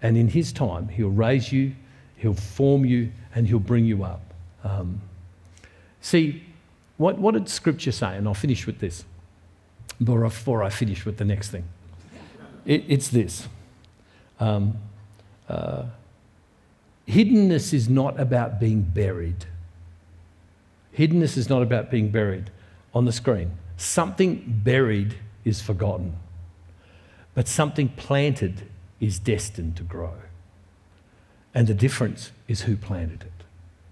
And in his time, he'll raise you, he'll form you, and he'll bring you up. See, what did Scripture say? And I'll finish with this before I finish with the next thing. It's this. Hiddenness is not about being buried. Hiddenness is not about being buried. On the screen, something buried is forgotten, but something planted is destined to grow. And the difference is who planted it.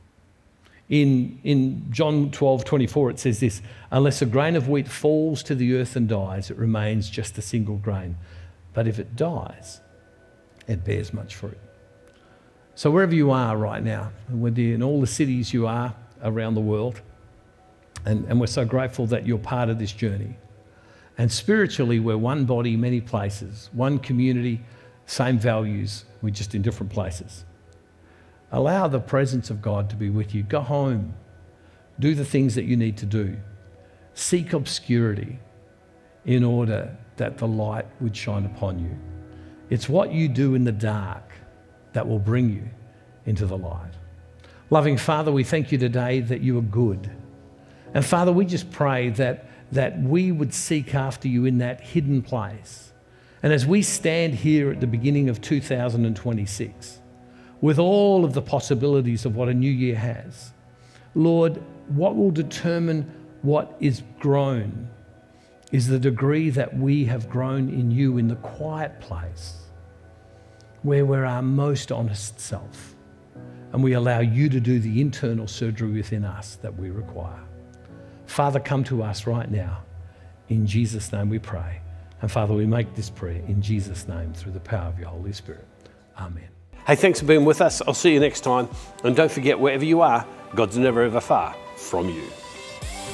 In John 12:24, it says this: unless a grain of wheat falls to the earth and dies, it remains just a single grain. But if it dies, it bears much fruit. So wherever you are right now, whether in all the cities you are around the world, and we're so grateful that you're part of this journey. And spiritually, we're one body, many places, one community, same values, we're just in different places. Allow the presence of God to be with you. Go home. Do the things that you need to do. Seek obscurity in order that the light would shine upon you. It's what you do in the dark that will bring you into the light. Loving Father, we thank you today that you are good. And Father, we just pray that we would seek after you in that hidden place. And as we stand here at the beginning of 2026, with all of the possibilities of what a new year has, Lord, what will determine what is grown is the degree that we have grown in you in the quiet place where we're our most honest self and we allow you to do the internal surgery within us that we require. Father, come to us right now. In Jesus' name we pray. And Father, we make this prayer in Jesus' name through the power of your Holy Spirit. Amen. Hey, thanks for being with us. I'll see you next time. And don't forget, wherever you are, God's never ever far from you.